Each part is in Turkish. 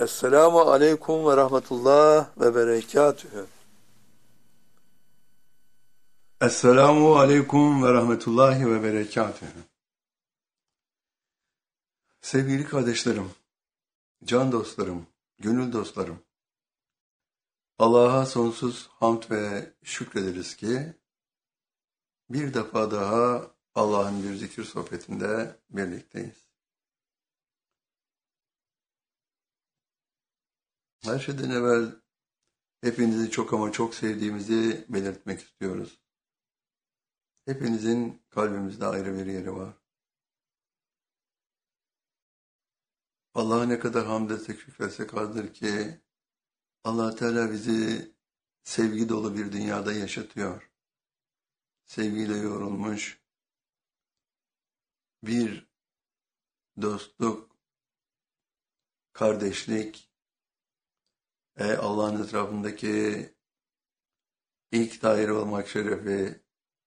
Esselamu aleyküm ve rahmetullah ve berekatühü. Esselamu aleyküm ve rahmetullahi ve berekatühü. Sevgili kardeşlerim, can dostlarım, gönül dostlarım, Allah'a sonsuz hamd ve şükrederiz ki bir defa daha Allah'ın bir zikir sohbetinde birlikteyiz. Her şeyden evvel hepinizi çok ama çok sevdiğimizi belirtmek istiyoruz. Hepinizin kalbimizde ayrı bir yeri var. Allah'a ne kadar hamd etsek, şükretsek azdır ki Allah Teala bizi sevgi dolu bir dünyada yaşatıyor. Sevgiyle yoğrulmuş bir dostluk, kardeşlik, Allah'ın etrafındaki ilk daire olmak şerefi.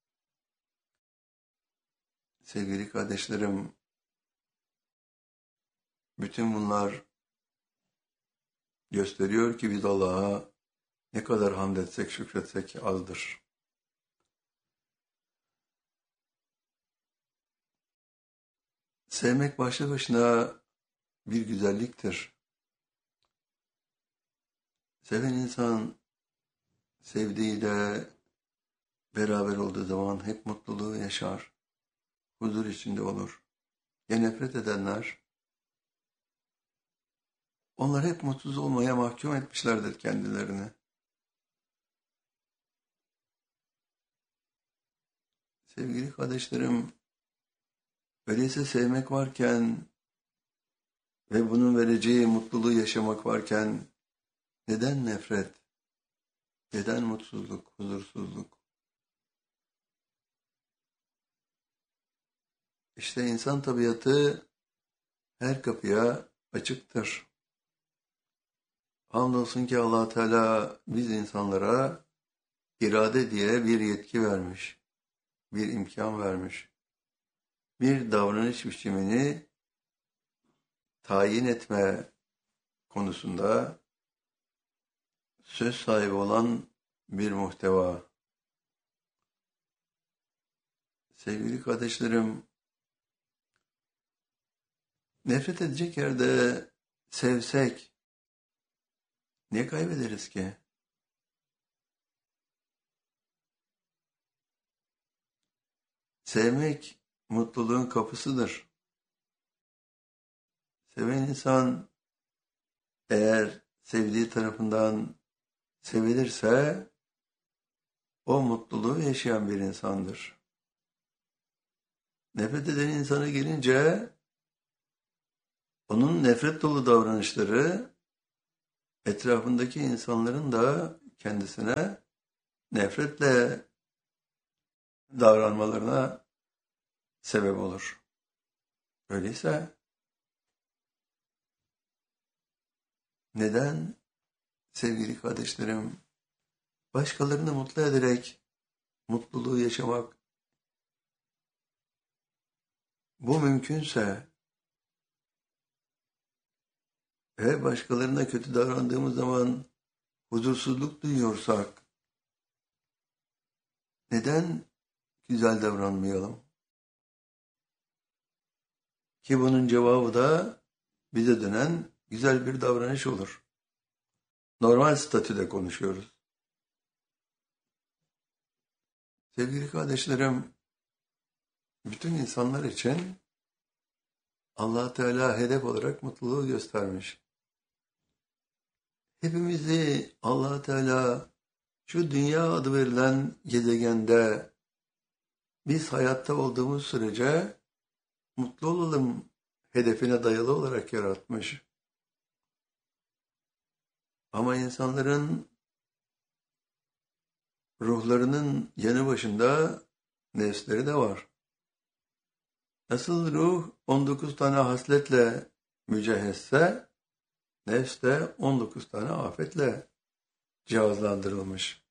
Sevgili kardeşlerim, bütün bunlar gösteriyor ki biz Allah'a ne kadar hamd etsek, şükretsek azdır. Sevmek başlı başına bir güzelliktir. Seven insan sevdiğiyle beraber olduğu zaman hep mutluluğu yaşar, huzur içinde olur. Ya nefret edenler, onlar hep mutsuz olmaya mahkum etmişlerdir kendilerini. Sevgili kardeşlerim, öyleyse sevmek varken ve bunun vereceği mutluluğu yaşamak varken neden nefret, neden mutsuzluk, huzursuzluk? İşte insan tabiatı her kapıya açıktır. Hamdolsun ki Allah Teala biz insanlara irade diye bir yetki vermiş, bir imkan vermiş. Bir davranış biçimini tayin etme konusunda söz sahibi olan bir muhteva. Sevgili kardeşlerim, nefret edecek yerde sevsek ne kaybederiz ki? Sevmek mutluluğun kapısıdır. Seven insan eğer sevdiği tarafından sevilirse o mutluluğu yaşayan bir insandır. Nefret eden insana gelince onun nefret dolu davranışları etrafındaki insanların da kendisine nefretle davranmalarına sebep olur. Öyleyse neden sevgili kardeşlerim başkalarını mutlu ederek mutluluğu yaşamak bu mümkünse ve başkalarına kötü davrandığımız zaman huzursuzluk duyuyorsak neden güzel davranmayalım? Ki bunun cevabı da bize dönen güzel bir davranış olur. Normal statüde konuşuyoruz. Sevgili kardeşlerim, bütün insanlar için Allah Teala hedef olarak mutluluğu göstermiş. Hepimizi Allah Teala şu dünya adı verilen gezegende biz hayatta olduğumuz sürece mutlu olalım hedefine dayalı olarak yaratmış. Ama insanların ruhlarının yanı başında nefsleri de var. Nasıl ruh 19 tane hasletle mücehhezse, nefs de 19 tane afetle cihazlandırılmış.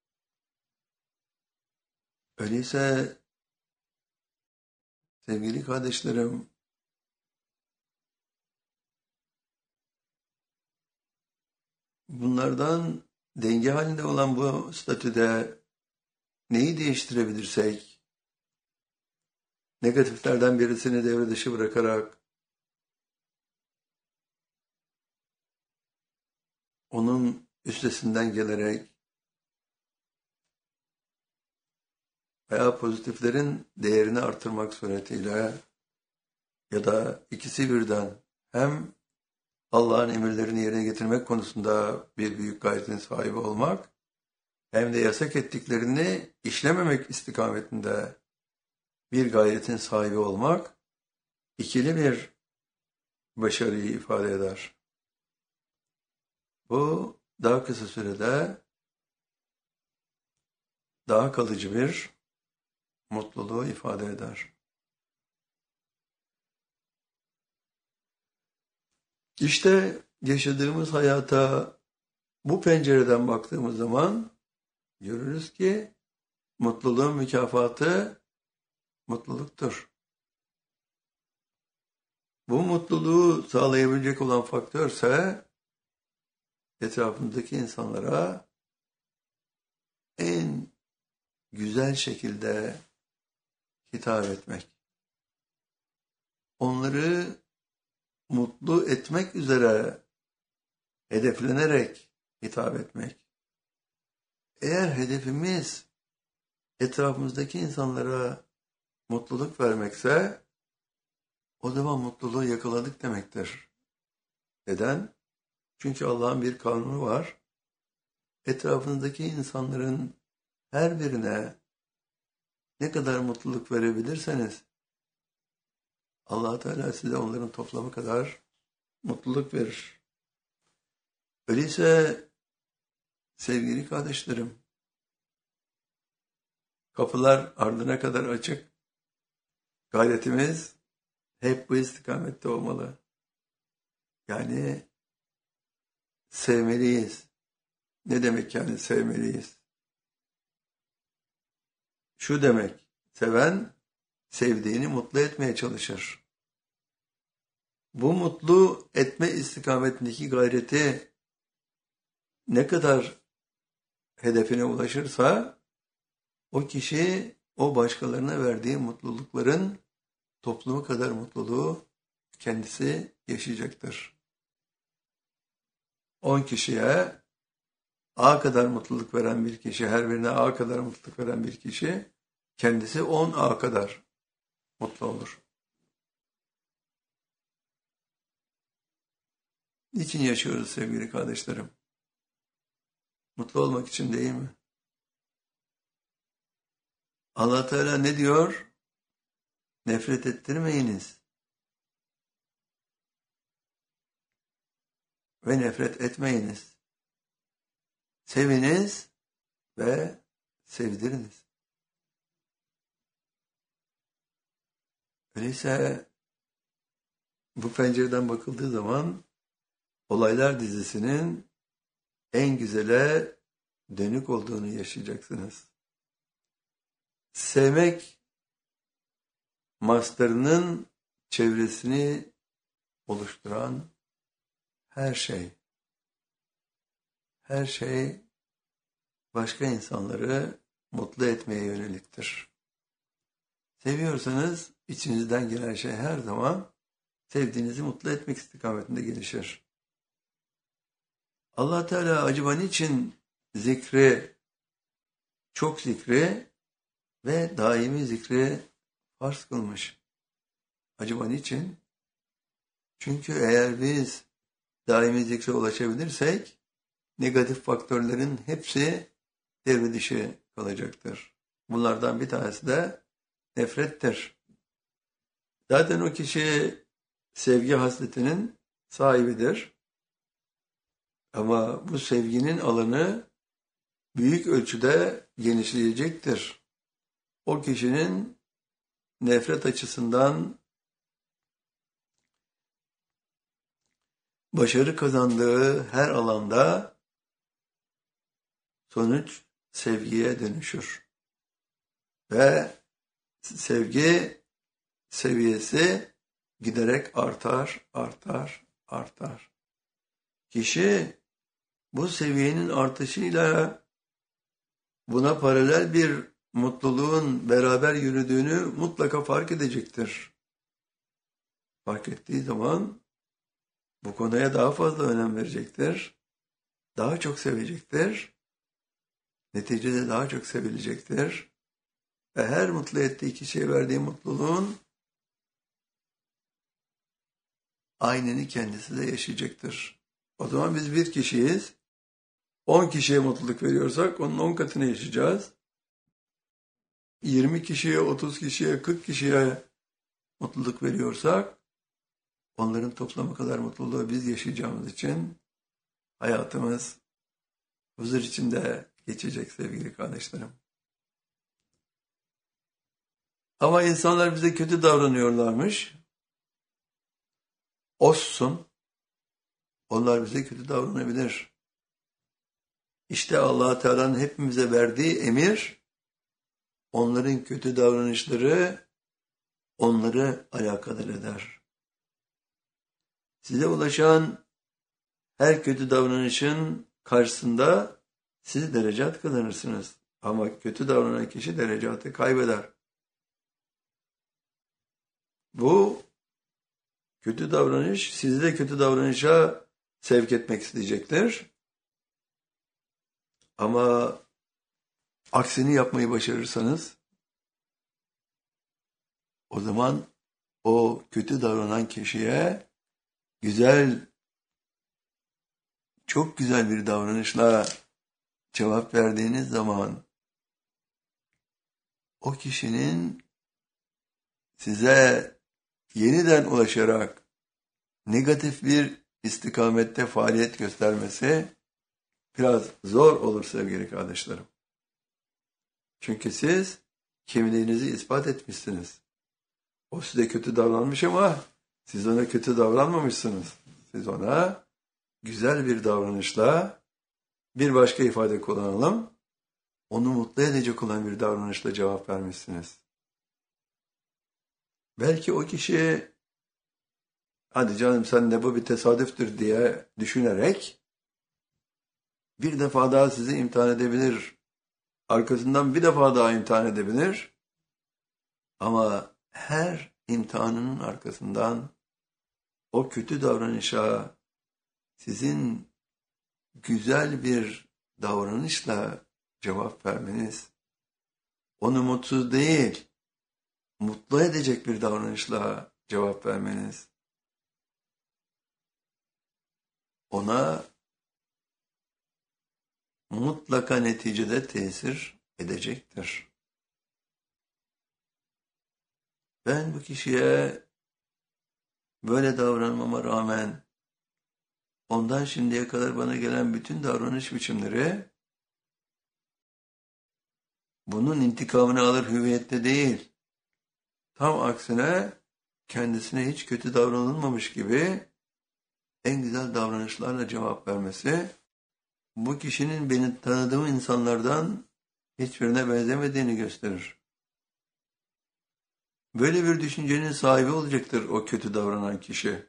Öyleyse sevgili kardeşlerim, bunlardan denge halinde olan bu statüde neyi değiştirebilirsek, negatiflerden birisini devre dışı bırakarak onun üstesinden gelerek veya pozitiflerin değerini artırmak suretiyle ya da ikisi birden hem Allah'ın emirlerini yerine getirmek konusunda bir büyük gayretin sahibi olmak hem de yasak ettiklerini işlememek istikametinde bir gayretin sahibi olmak ikili bir başarıyı ifade eder. Bu daha kısa sürede daha kalıcı bir mutluluğu ifade eder. İşte yaşadığımız hayata bu pencereden baktığımız zaman görürüz ki mutluluğun mükafatı mutluluktur. Bu mutluluğu sağlayabilecek olan faktörse etrafındaki insanlara en güzel şekilde hitap etmek. Onları mutlu etmek üzere hedeflenerek hitap etmek. Eğer hedefimiz etrafımızdaki insanlara mutluluk vermekse o zaman mutluluğu yakaladık demektir. Neden? Çünkü Allah'ın bir kanunu var. Etrafınızdaki insanların her birine ne kadar mutluluk verebilirseniz Allah Teala size onların toplamı kadar mutluluk verir. Öyleyse sevgili kardeşlerim, kapılar ardına kadar açık. Gayretimiz hep bu istikamette olmalı. Yani sevmeliyiz. Ne demek yani sevmeliyiz? Şu demek, seven sevdiğini mutlu etmeye çalışır. Bu mutlu etme istikametindeki gayreti ne kadar hedefine ulaşırsa o kişi o başkalarına verdiği mutlulukların toplumu kadar mutluluğu kendisi yaşayacaktır. 10 kişiye A kadar mutluluk veren bir kişi, her birine A kadar mutluluk veren bir kişi kendisi 10 A kadar mutlu olur. Niçin yaşıyoruz sevgili kardeşlerim? Mutlu olmak için değil mi? Allah Teala ne diyor? Nefret ettirmeyiniz. Ve nefret etmeyiniz. Seviniz ve sevdiriniz. Öyleyse bu pencereden bakıldığı zaman olaylar dizisinin en güzele dönük olduğunu yaşayacaksınız. Sevmek mastarının çevresini oluşturan her şey başka insanları mutlu etmeye yöneliktir. Seviyorsanız içinizden gelen şey her zaman sevdiğinizi mutlu etmek istikametinde gelişir. Allah Teala acaba niçin zikri, çok zikri ve daimi zikri farz kılmış? Acaba niçin? Çünkü eğer biz daimi zikre ulaşabilirsek negatif faktörlerin hepsi devre dışı kalacaktır. Bunlardan bir tanesi de nefrettir. Zaten o kişi sevgi hasletinin sahibidir. Ama bu sevginin alanı büyük ölçüde genişleyecektir. O kişinin nefret açısından başarı kazandığı her alanda sonuç sevgiye dönüşür. Ve sevgi seviyesi giderek artar. Kişi Bu seviyenin artışıyla buna paralel bir mutluluğun beraber yürüdüğünü mutlaka fark edecektir. Fark ettiği zaman bu konuya daha fazla önem verecektir. Daha çok sevecektir. Neticede daha çok sevilecektir. Ve her mutlu ettiği kişiye verdiği mutluluğun aynını kendisi de yaşayacaktır. O zaman biz bir kişiyiz. 10 kişiye mutluluk veriyorsak onun 10 katını yaşayacağız. 20 kişiye, 30 kişiye, 40 kişiye mutluluk veriyorsak onların toplamı kadar mutluluğu biz yaşayacağımız için hayatımız huzur içinde geçecek sevgili kardeşlerim. Ama insanlar bize kötü davranıyorlarmış. Olsun. Onlar bize kötü davranabilir. İşte Allah Teala'nın hepimize verdiği emir, onların kötü davranışları onları alakadar eder. Size ulaşan her kötü davranışın karşısında siz derecat kazanırsınız. Ama kötü davranan kişi derecatı kaybeder. Bu kötü davranış sizi de kötü davranışa sevk etmek isteyecektir. Ama aksini yapmayı başarırsanız o zaman o kötü davranan kişiye güzel, çok güzel bir davranışla cevap verdiğiniz zaman o kişinin size yeniden ulaşarak negatif bir istikamette faaliyet göstermesi biraz zor olur sevgili kardeşlerim. Çünkü siz kimliğinizi ispat etmişsiniz. O size kötü davranmış ama siz ona kötü davranmamışsınız. Siz ona güzel bir davranışla, bir başka ifade kullanalım, onu mutlu edecek olan bir davranışla cevap vermişsiniz. Belki o kişi, hadi canım sen de bu bir tesadüftür diye düşünerek bir defa daha sizi imtihan edebilir. Arkasından bir defa daha imtihan edebilir. Ama her imtihanının arkasından o kötü davranışa sizin güzel bir davranışla cevap vermeniz, onu mutsuz değil, mutlu edecek bir davranışla cevap vermeniz, ona mutlaka neticede tesir edecektir. Ben bu kişiye böyle davranmama rağmen ondan şimdiye kadar bana gelen bütün davranış biçimleri bunun intikamını alır hüviyette değil. Tam aksine kendisine hiç kötü davranılmamış gibi en güzel davranışlarla cevap vermesi, bu kişinin beni tanıdığım insanlardan hiçbirine benzemediğini gösterir. Böyle bir düşüncenin sahibi olacaktır o kötü davranan kişi.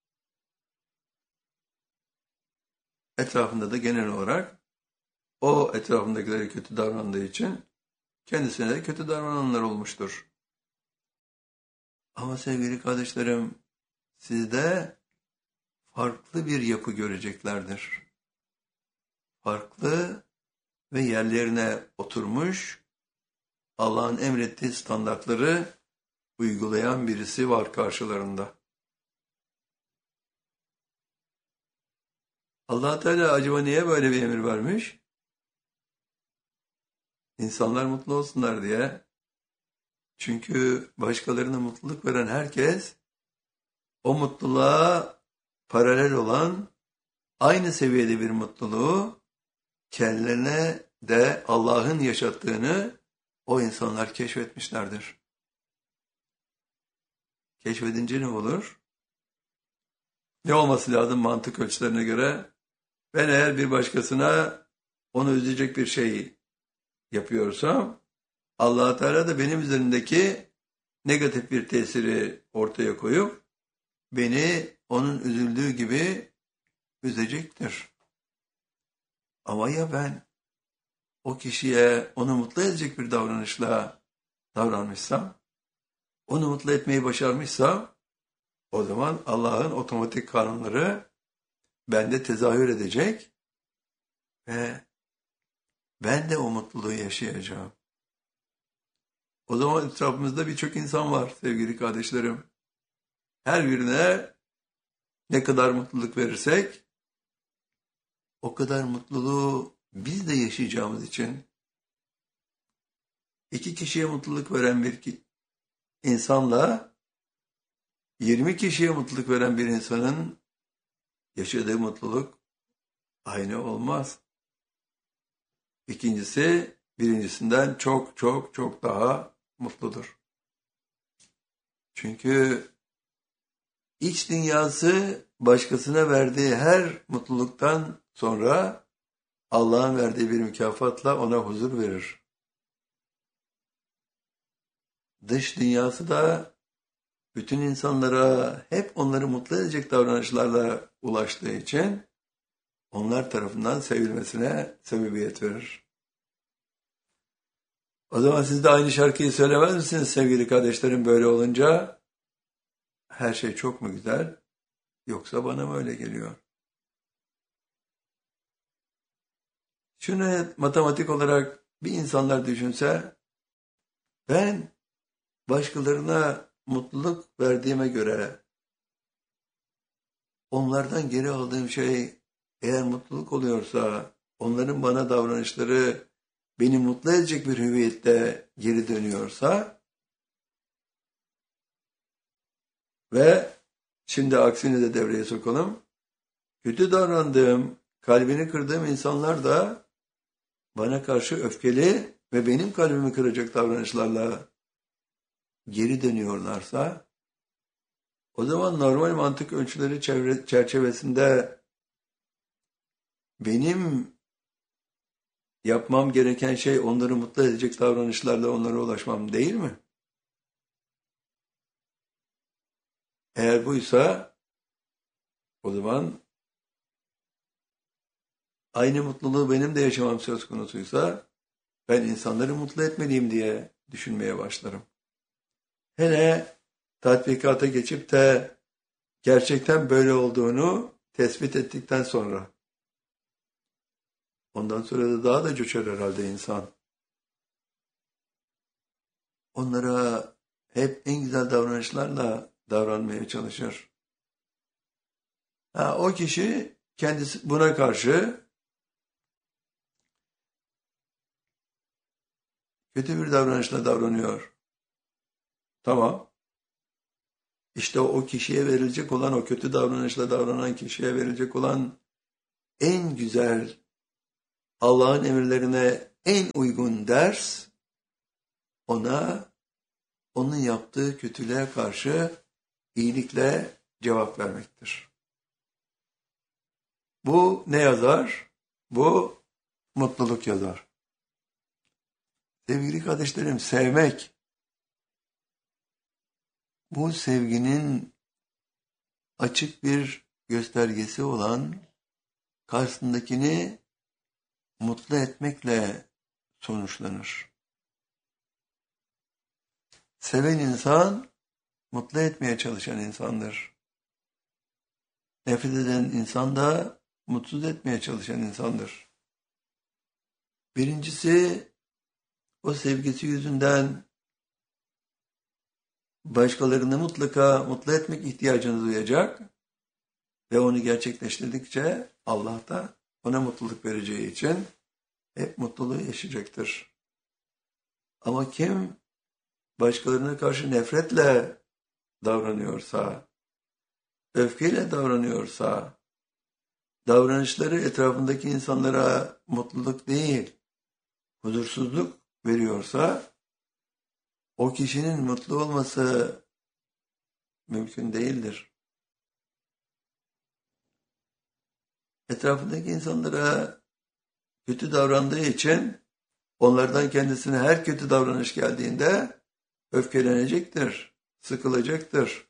Etrafında da genel olarak o etrafındakileri kötü davrandığı için kendisine de kötü davrananlar olmuştur. Ama sevgili kardeşlerim, sizde farklı bir yapı göreceklerdir. Farklı ve yerlerine oturmuş, Allah'ın emrettiği standartları uygulayan birisi var karşılarında. Allah Teala acaba niye böyle bir emir vermiş? İnsanlar mutlu olsunlar diye. Çünkü başkalarına mutluluk veren herkes o mutluluğa paralel olan aynı seviyede bir mutluluğu kendilerine de Allah'ın yaşattığını o insanlar keşfetmişlerdir. Keşfedince ne olur? Ne olması lazım mantık ölçülerine göre? Ben eğer bir başkasına onu üzecek bir şey yapıyorsam, Allah Teala da benim üzerimdeki negatif bir tesiri ortaya koyup beni onun üzüldüğü gibi üzecektir. Ama ya ben o kişiye onu mutlu edecek bir davranışla davranmışsam, onu mutlu etmeyi başarmışsam, o zaman Allah'ın otomatik kanunları bende tezahür edecek ve ben de o mutluluğu yaşayacağım. O zaman etrafımızda birçok insan var sevgili kardeşlerim. Her birine ne kadar mutluluk verirsek, o kadar mutluluğu biz de yaşayacağımız için 2 kişiye mutluluk veren bir insanla 20 kişiye mutluluk veren bir insanın yaşadığı mutluluk aynı olmaz. İkincisi birincisinden çok çok çok daha mutludur. Çünkü iç dünyası başkasına verdiği her mutluluktan sonra Allah'ın verdiği bir mükafatla ona huzur verir. Dış dünyası da bütün insanlara hep onları mutlu edecek davranışlarla ulaştığı için onlar tarafından sevilmesine sebebiyet verir. O zaman siz de aynı şarkıyı söylemez misiniz sevgili kardeşlerim böyle olunca? Her şey çok mu güzel? Yoksa bana mı öyle geliyor? Şunu matematik olarak bir insanlar düşünse, ben başkalarına mutluluk verdiğime göre onlardan geri aldığım şey eğer mutluluk oluyorsa, onların bana davranışları beni mutlu edecek bir hüviyette geri dönüyorsa ve şimdi aksini de devreye sokalım. Kötü davrandığım, kalbini kırdığım insanlar da bana karşı öfkeli ve benim kalbimi kıracak davranışlarla geri dönüyorlarsa, o zaman normal mantık ölçüleri çerçevesinde benim yapmam gereken şey onları mutlu edecek davranışlarla onlara ulaşmam değil mi? Eğer buysa, o zaman aynı mutluluğu benim de yaşamam söz konusuysa, ben insanları mutlu etmeliyim diye düşünmeye başlarım. Hele tatbikata geçip de gerçekten böyle olduğunu tespit ettikten sonra, ondan sonra da daha da coşar herhalde insan. Onlara hep en güzel davranışlarla davranmaya çalışır. O kişi kendisi buna karşı kötü bir davranışla davranıyor. Tamam. İşte o kişiye verilecek olan, o kötü davranışla davranan kişiye verilecek olan en güzel, Allah'ın emirlerine en uygun ders, ona onun yaptığı kötülüğe karşı iyilikle cevap vermektir. Bu ne yazar? Bu mutluluk yazar. Sevgili kardeşlerim, sevmek, bu sevginin açık bir göstergesi olan karşısındakini mutlu etmekle sonuçlanır. Seven insan, mutlu etmeye çalışan insandır. Nefret eden insan da mutsuz etmeye çalışan insandır. Birincisi, o sevgisi yüzünden başkalarını mutlaka mutlu etmek ihtiyacını duyacak ve onu gerçekleştirdikçe Allah da ona mutluluk vereceği için hep mutluluğu yaşayacaktır. Ama kim başkalarına karşı nefretle davranıyorsa, öfkeyle davranıyorsa, davranışları etrafındaki insanlara mutluluk değil, huzursuzluk veriyorsa, o kişinin mutlu olması mümkün değildir. Etrafındaki insanlara kötü davrandığı için onlardan kendisine her kötü davranış geldiğinde öfkelenecektir, sıkılacaktır,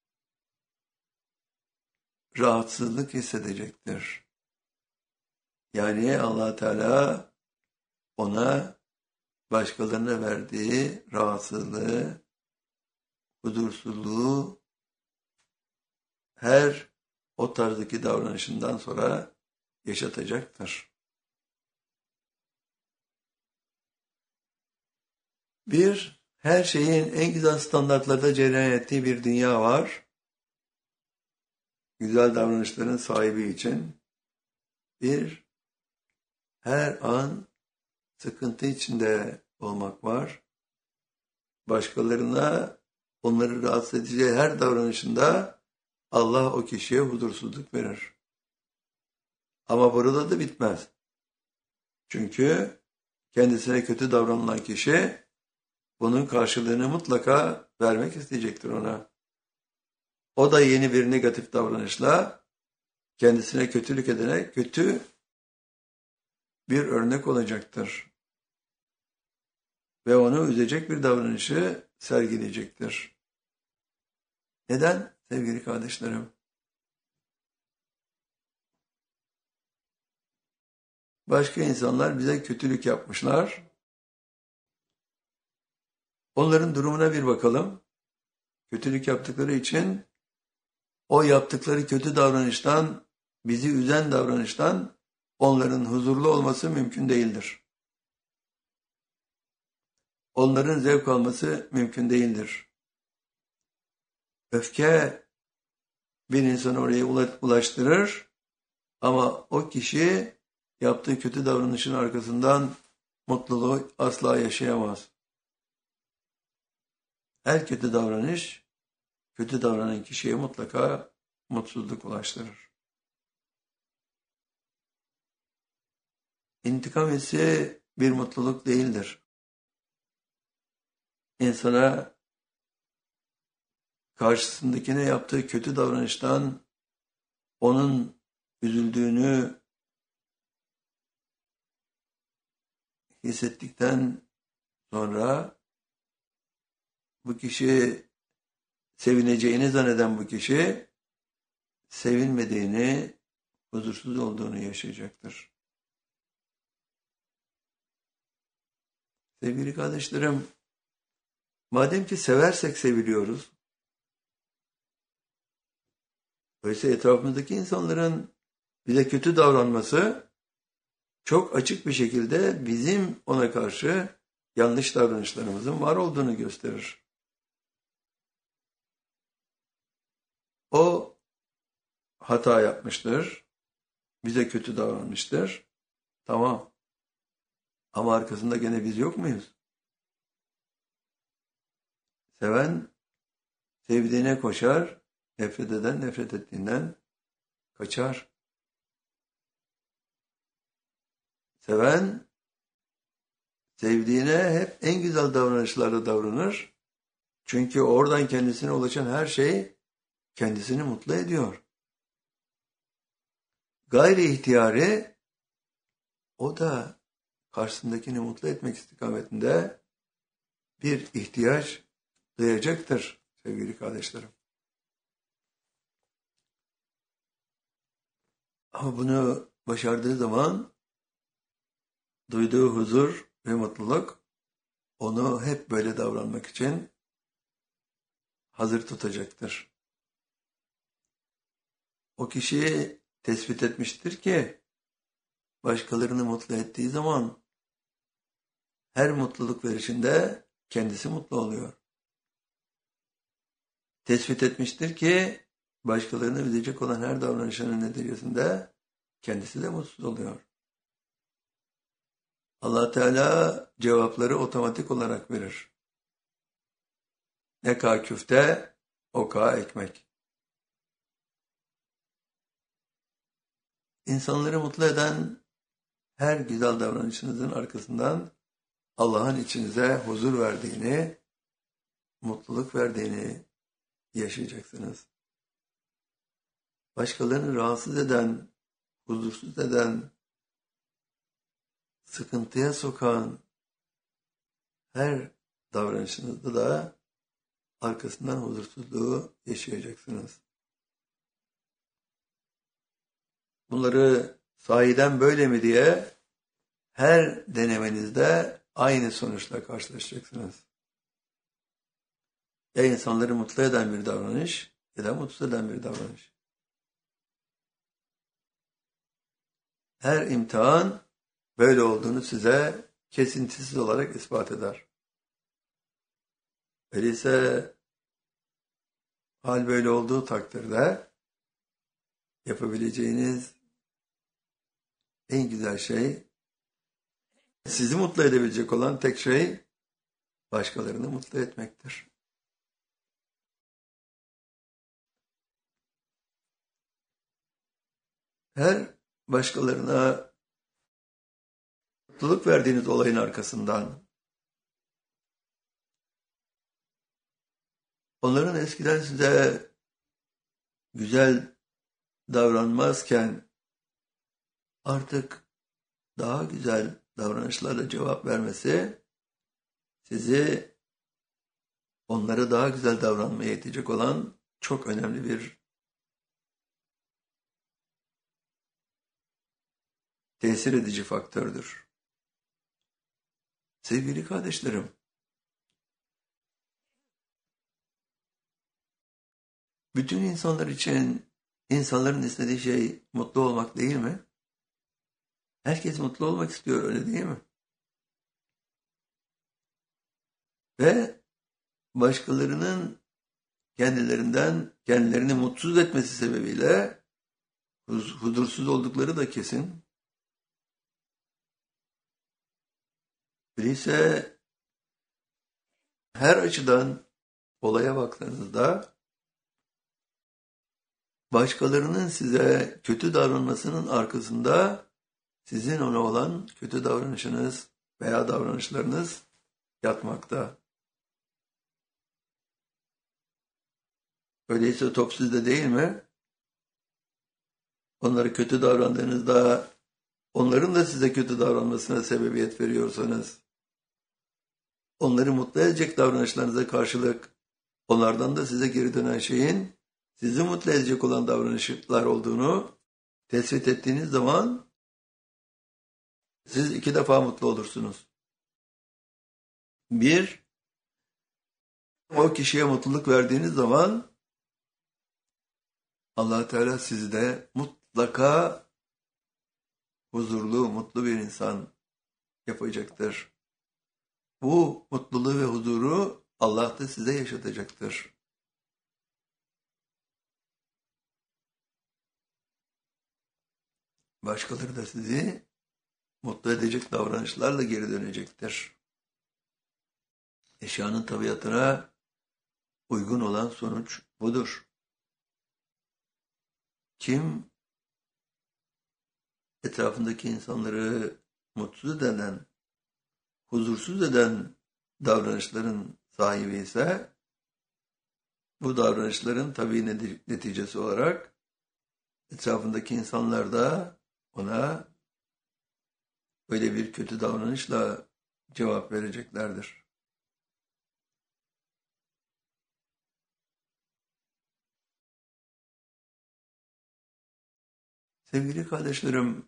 rahatsızlık hissedecektir. Yani Allah Teala ona başkalarına verdiği rahatsızlığı, huzursuzluğu her o tarzdaki davranışından sonra yaşatacaktır. Her şeyin en güzel standartlarda cereyan ettiği bir dünya var. Güzel davranışların sahibi için. Her an sıkıntı içinde olmak var. Başkalarına onları rahatsız edeceği her davranışında Allah o kişiye huzursuzluk verir. Ama burada da bitmez. Çünkü kendisine kötü davranılan kişi bunun karşılığını mutlaka vermek isteyecektir ona. O da yeni bir negatif davranışla kendisine kötülük edene kötü bir örnek olacaktır. Ve onu üzecek bir davranışı sergileyecektir. Neden sevgili kardeşlerim? Başka insanlar bize kötülük yapmışlar. Onların durumuna bir bakalım. Kötülük yaptıkları için o yaptıkları kötü davranıştan, bizi üzen davranıştan onların huzurlu olması mümkün değildir. Onların zevk alması mümkün değildir. Öfke bir insanı oraya ulaştırır ama o kişi yaptığı kötü davranışın arkasından mutluluğu asla yaşayamaz. Her kötü davranış, kötü davranan kişiye mutlaka mutsuzluk ulaştırır. İntikam hissi bir mutluluk değildir. İnsana karşısındakine yaptığı kötü davranıştan onun üzüldüğünü hissettikten sonra bu kişi sevineceğini zanneden bu kişi sevinmediğini, huzursuz olduğunu yaşayacaktır. Sevgili kardeşlerim, madem ki seversek seviliyoruz, oysa etrafımızdaki insanların bize kötü davranması çok açık bir şekilde bizim ona karşı yanlış davranışlarımızın var olduğunu gösterir. O hata yapmıştır, bize kötü davranmıştır, tamam. Ama arkasında gene biz yok muyuz? Seven sevdiğine koşar, nefret eden nefret ettiğinden kaçar. Seven sevdiğine hep en güzel davranışlarla davranır. Çünkü oradan kendisine ulaşan her şey kendisini mutlu ediyor. Gayri ihtiyari o da karşısındakini mutlu etmek istikametinde bir ihtiyaç duyacaktır sevgili kardeşlerim. Ama bunu başardığı zaman duyduğu huzur ve mutluluk onu hep böyle davranmak için hazır tutacaktır. O kişi tespit etmiştir ki başkalarını mutlu ettiği zaman her mutluluk verişinde kendisi mutlu oluyor. Tespit etmiştir ki başkalarını üzecek olan her davranışının neticesinde kendisi de mutsuz oluyor. Allah Teala cevapları otomatik olarak verir. Ne ka küfte, o ka ekmek. İnsanları mutlu eden her güzel davranışınızın arkasından Allah'ın içinize huzur verdiğini, mutluluk verdiğini yaşayacaksınız. Başkalarını rahatsız eden, huzursuz eden, sıkıntıya sokan her davranışınızda da arkasından huzursuzluğu yaşayacaksınız. Bunları sahiden böyle mi diye her denemenizde aynı sonuçla karşılaşacaksınız. Ya insanları mutlu eden bir davranış ya da mutsuz eden bir davranış. Her imtihan böyle olduğunu size kesintisiz olarak ispat eder. Öyleyse hal böyle olduğu takdirde yapabileceğiniz en güzel şey, sizi mutlu edebilecek olan tek şey başkalarını mutlu etmektir. Her başkalarına mutluluk verdiğiniz olayın arkasından, onların eskiden size güzel davranmazken artık daha güzel davranışlarla cevap vermesi, sizi onlara daha güzel davranmaya itecek olan çok önemli bir tesir edici faktördür. Sevgili kardeşlerim, bütün insanlar için insanların istediği şey mutlu olmak değil mi? Herkes mutlu olmak istiyor, öyle değil mi? Ve başkalarının kendilerini mutsuz etmesi sebebiyle huzursuz oldukları da kesin. Öyleyse her açıdan olaya baktığınızda başkalarının size kötü davranmasının arkasında sizin ona olan kötü davranışınız veya davranışlarınız yatmakta. Öyleyse top sizde değil mi? Onlara kötü davrandığınızda onların da size kötü davranmasına sebebiyet veriyorsanız, onları mutlu edecek davranışlarınıza karşılık onlardan da size geri dönen şeyin sizi mutlu edecek olan davranışlar olduğunu tespit ettiğiniz zaman siz 2 defa mutlu olursunuz. Bir, o kişiye mutluluk verdiğiniz zaman Allah Teala sizi de mutlaka huzurlu, mutlu bir insan yapacaktır. Bu mutluluğu ve huzuru Allah da size yaşatacaktır. Başkaları da sizi mutlu edecek davranışlarla geri dönecektir. Eşyanın tabiatına uygun olan sonuç budur. Kim etrafındaki insanları mutsuz eden, huzursuz eden davranışların sahibi ise, bu davranışların tabii neticesi olarak etrafındaki insanlar da ona böyle bir kötü davranışla cevap vereceklerdir. Sevgili kardeşlerim,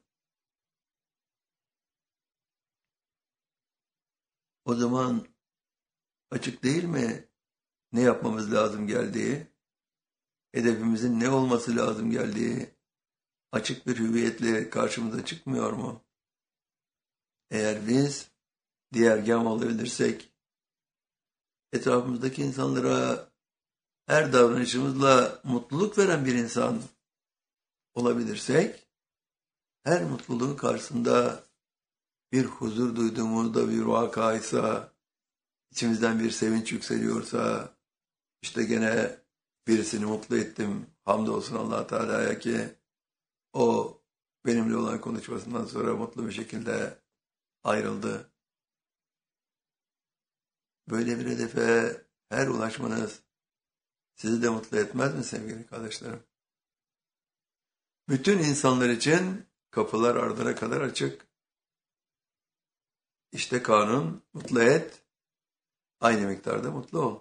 o zaman açık değil mi ne yapmamız lazım geldiği, hedefimizin ne olması lazım geldiği açık bir hüviyetle karşımıza çıkmıyor mu? Eğer biz diğergâm olabilirsek, etrafımızdaki insanlara her davranışımızla mutluluk veren bir insan olabilirsek, her mutluluğun karşısında bir huzur duyduğumuzda bir vakaysa, içimizden bir sevinç yükseliyorsa, işte gene birisini mutlu ettim, hamdolsun Allah Teala'ya ki o benimle olan konuşmasından sonra mutlu bir şekilde ayrıldı. Böyle bir hedefe her ulaşmanız sizi de mutlu etmez mi sevgili kardeşlerim? Bütün insanlar için kapılar ardına kadar açık. İşte kanun, mutlu et, aynı miktarda mutlu ol.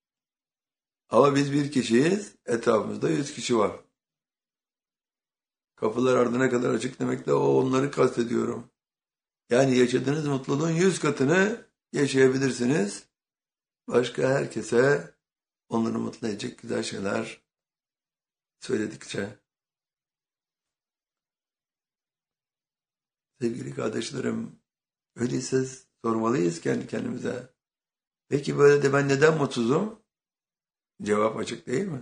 Ama biz bir kişiyiz, etrafımızda 100 kişi var. Kapılar ardına kadar açık demekle onları kastediyorum. Yani yaşadığınız mutluluğun 100 katını yaşayabilirsiniz. Başka herkese onları mutlu edecek güzel şeyler söyledikçe. Sevgili kardeşlerim, öyleyse sormalıyız kendi kendimize. Peki böyle de ben neden mutsuzum? Cevap açık değil mi?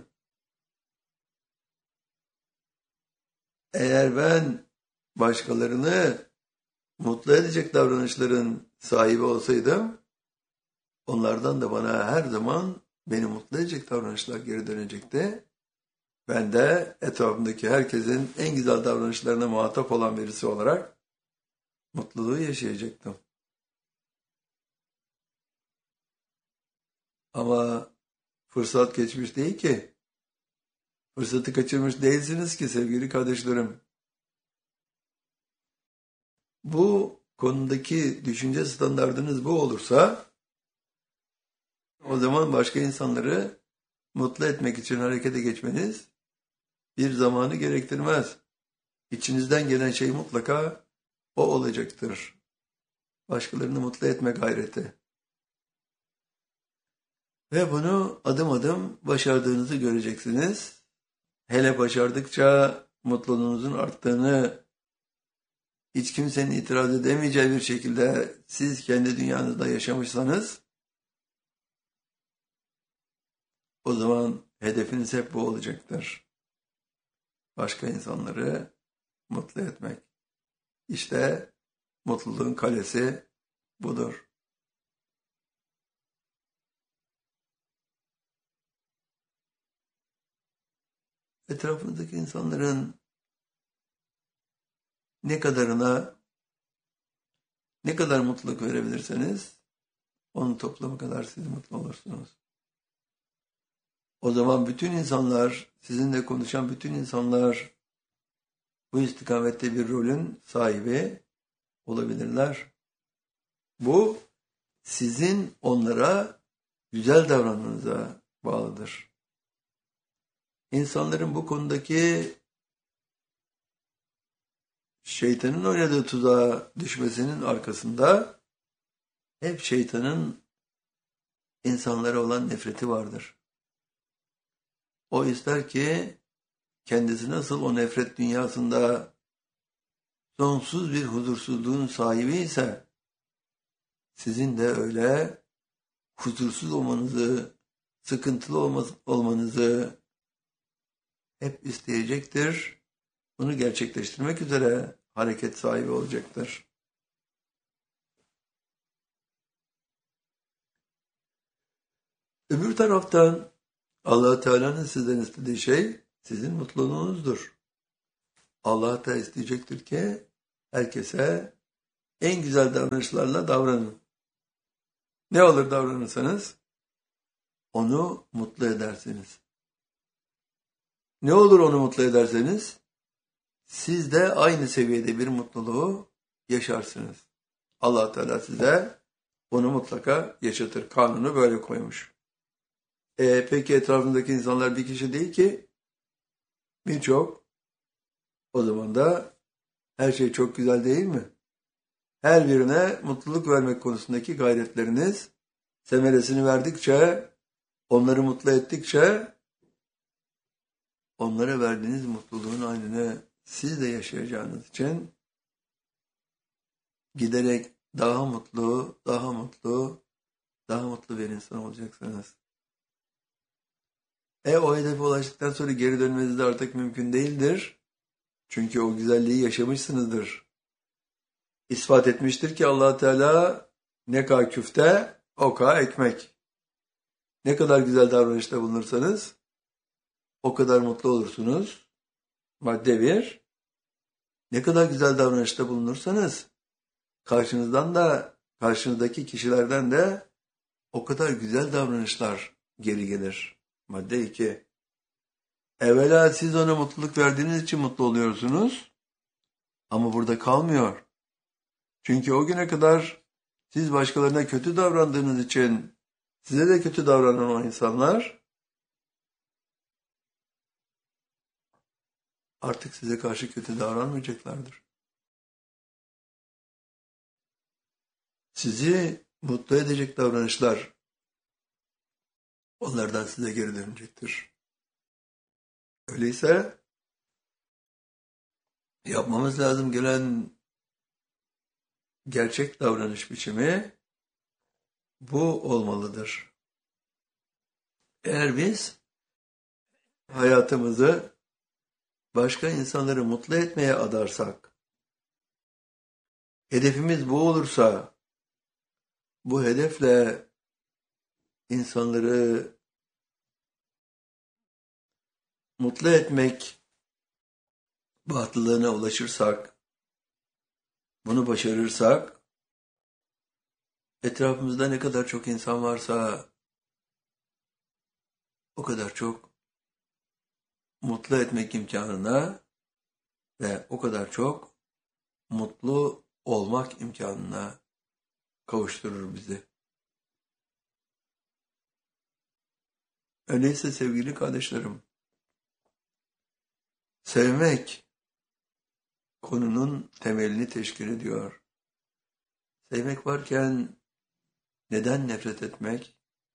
Eğer ben başkalarını mutlu edecek davranışların sahibi olsaydım, onlardan da bana her zaman beni mutlu edecek davranışlar geri dönecekti. Ben de etrafımdaki herkesin en güzel davranışlarına muhatap olan birisi olarak mutluluğu yaşayacaktım. Ama fırsat geçmiş değil ki. Fırsatı kaçırmış değilsiniz ki sevgili kardeşlerim. Bu konudaki düşünce standardınız bu olursa, o zaman başka insanları mutlu etmek için harekete geçmeniz bir zamanı gerektirmez. İçinizden gelen şey mutlaka o olacaktır. Başkalarını mutlu etme gayreti. Ve bunu adım adım başardığınızı göreceksiniz. Hele başardıkça mutluluğunuzun arttığını, hiç kimsenin itiraz edemeyeceği bir şekilde siz kendi dünyanızda yaşamışsanız, o zaman hedefiniz hep bu olacaktır. Başka insanları mutlu etmek. İşte mutluluğun kalesi budur. Etrafınızdaki insanların ne kadar mutluluk verebilirseniz, onun toplamı kadar siz mutlu olursunuz. O zaman bütün insanlar, sizinle konuşan bütün insanlar bu istikamette bir rolün sahibi olabilirler. Bu sizin onlara güzel davranmanıza bağlıdır. İnsanların bu konudaki şeytanın oynadığı tuzağa düşmesinin arkasında hep şeytanın insanlara olan nefreti vardır. O ister ki kendisi nasıl o nefret dünyasında sonsuz bir huzursuzluğun sahibi ise sizin de öyle huzursuz olmanızı, sıkıntılı olmanızı hep isteyecektir. Bunu gerçekleştirmek üzere hareket sahibi olacaktır. Öbür taraftan Allah Teala'nın sizden istediği şey sizin mutluluğunuzdur. Allah da isteyecektir ki herkese en güzel davranışlarla davranın. Ne olur davranırsanız onu mutlu edersiniz. Ne olur onu mutlu ederseniz siz de aynı seviyede bir mutluluğu yaşarsınız. Allah Teala size onu mutlaka yaşatır. Kanunu böyle koymuş. Peki etrafındaki insanlar bir kişi değil ki, birçok. O zaman da her şey çok güzel değil mi? Her birine mutluluk vermek konusundaki gayretleriniz semeresini verdikçe, onları mutlu ettikçe, onlara verdiğiniz mutluluğun aynını siz de yaşayacağınız için giderek daha mutlu, daha mutlu, daha mutlu bir insan olacaksınız. O hedefe ulaştıktan sonra geri dönmeniz de artık mümkün değildir. Çünkü o güzelliği yaşamışsınızdır. İspat etmiştir ki Allah Teala ne kadar küfte, o kadar ekmek. Ne kadar güzel davranışta bulunursanız o kadar mutlu olursunuz. Madde 1. Ne kadar güzel davranışta bulunursanız karşınızdaki kişilerden de o kadar güzel davranışlar geri gelir. Madde 2. Evvela siz ona mutluluk verdiğiniz için mutlu oluyorsunuz. Ama burada kalmıyor. Çünkü o güne kadar siz başkalarına kötü davrandığınız için size de kötü davranan o insanlar artık size karşı kötü davranmayacaklardır. Sizi mutlu edecek davranışlar onlardan size geri dönecektir. Öyleyse yapmamız lazım gelen gerçek davranış biçimi bu olmalıdır. Eğer biz hayatımızı başka insanları mutlu etmeye adarsak, hedefimiz bu olursa, bu hedefle insanları mutlu etmek bahtılığına ulaşırsak, bunu başarırsak, etrafımızda ne kadar çok insan varsa o kadar çok mutlu etmek imkanına ve o kadar çok mutlu olmak imkanına kavuşturur bizi. Öyleyse sevgili kardeşlerim, sevmek konunun temelini teşkil ediyor. Sevmek varken neden nefret etmek?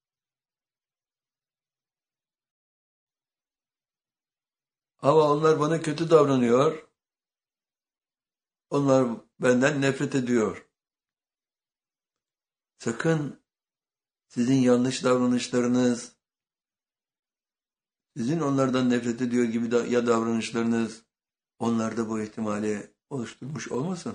Ama onlar bana kötü davranıyor. Onlar benden nefret ediyor. Sakın sizin yanlış davranışlarınız, sizin onlardan nefret ediyor gibi ya davranışlarınız onlarda bu ihtimali oluşturmuş olmasın.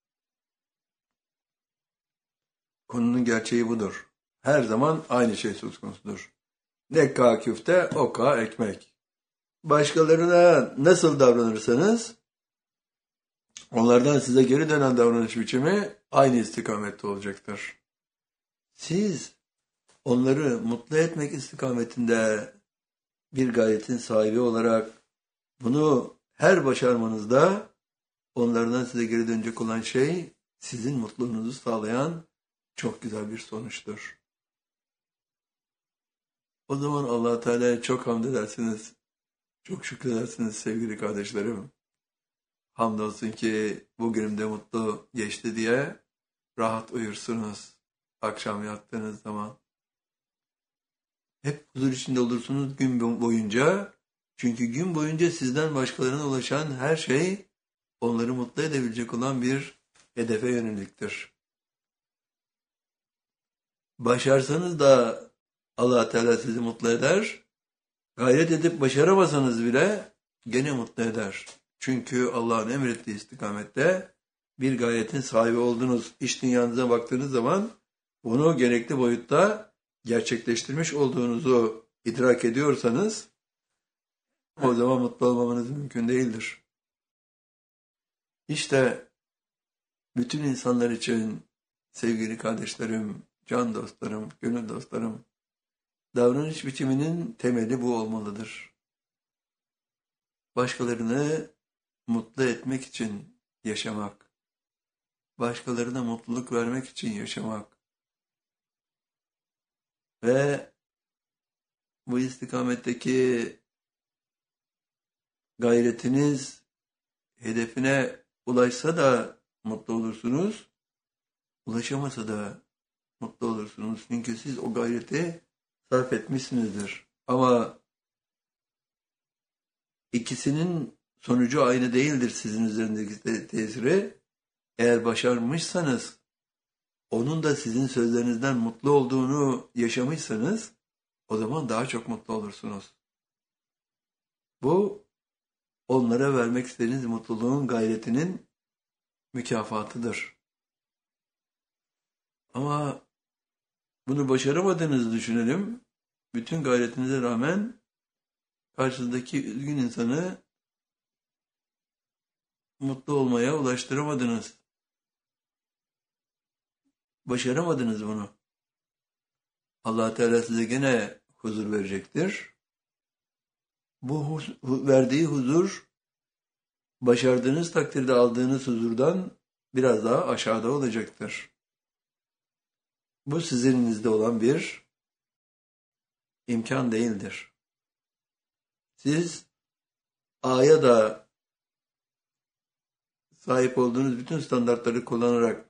Konunun gerçeği budur. Her zaman aynı şey söz konusudur. Ne ka küfte, o ka ekmek. Başkalarına nasıl davranırsanız, onlardan size geri dönen davranış biçimi aynı istikamette olacaktır. Siz onları mutlu etmek istikametinde bir gayretin sahibi olarak bunu her başarmanızda onlardan size geri dönecek olan şey sizin mutluluğunuzu sağlayan çok güzel bir sonuçtur. O zaman Allah-u Teala'ya çok hamd edersiniz, çok şükredersiniz sevgili kardeşlerim. Hamdolsun ki bugünüm de mutlu geçti diye rahat uyursunuz akşam yattığınız zaman. Hep huzur içinde olursunuz gün boyunca. Çünkü gün boyunca sizden başkalarına ulaşan her şey onları mutlu edebilecek olan bir hedefe yöneliktir. Başarsanız da Allah Teala sizi mutlu eder. Gayret edip başaramasanız bile gene mutlu eder. Çünkü Allah'ın emrettiği istikamette bir gayretin sahibi oldunuz. İş dünyanıza baktığınız zaman bunu gerekli boyutta gerçekleştirmiş olduğunuzu idrak ediyorsanız o zaman mutlu olmamanız mümkün değildir. İşte bütün insanlar için sevgili kardeşlerim, can dostlarım, gönül dostlarım, davranış biçiminin temeli bu olmalıdır. Başkalarını mutlu etmek için yaşamak, başkalarına mutluluk vermek için yaşamak ve bu istikametteki gayretiniz hedefine ulaşsa da mutlu olursunuz, ulaşamasa da mutlu olursunuz. Çünkü siz o gayreti sarf etmişsinizdir. Ama ikisinin sonucu aynı değildir sizin üzerindeki tesiri. Eğer başarmışsanız, onun da sizin sözlerinizden mutlu olduğunu yaşamışsanız, o zaman daha çok mutlu olursunuz. Bu, onlara vermek istediğiniz mutluluğun gayretinin mükafatıdır. Ama bunu başaramadığınızı düşünelim. Bütün gayretinize rağmen karşınızdaki üzgün insanı mutlu olmaya ulaştıramadınız. Başaramadınız bunu. Allah Teala size gene huzur verecektir. Bu verdiği huzur, başardığınız takdirde aldığınız huzurdan biraz daha aşağıda olacaktır. Bu sizin elinizde olan bir imkan değildir. Siz A'ya da sahip olduğunuz bütün standartları kullanarak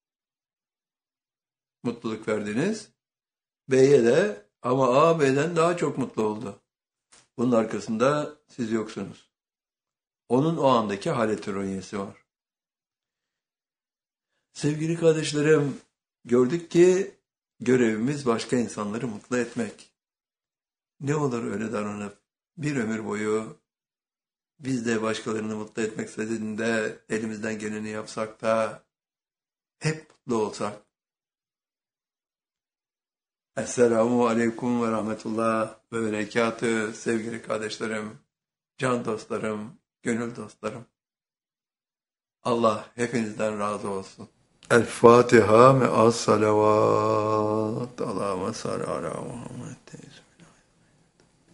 mutluluk verdiniz. B'ye de ama A B'den daha çok mutlu oldu. Bunun arkasında siz yoksunuz. Onun o andaki halet ruhiyesi var. Sevgili kardeşlerim, gördük ki görevimiz başka insanları mutlu etmek. Ne olur öyle davranıp bir ömür boyu biz de başkalarını mutlu etmek istediğinde elimizden geleni yapsak da hep mutlu olsak. Esselamu Aleyküm ve Rahmetullah ve Berekatü sevgili kardeşlerim, can dostlarım, gönül dostlarım. Allah hepinizden razı olsun. El Fatiha ve as salavat. Allahümme salli ala Muhammed.